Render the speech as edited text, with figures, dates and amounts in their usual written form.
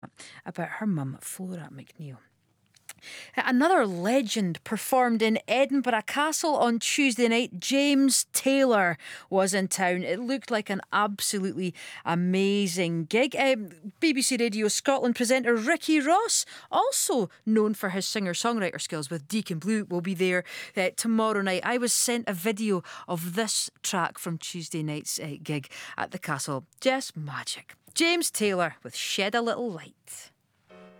about her mum, Flora McNeil. Another legend performed in Edinburgh Castle on Tuesday night. James Taylor was in town. It looked like an absolutely amazing gig. BBC Radio Scotland presenter Ricky Ross, also known for his singer-songwriter skills with Deacon Blue, will be there tomorrow night. I was sent a video of this track from Tuesday night's gig at the Castle. Just magic. James Taylor with Shed a Little Light.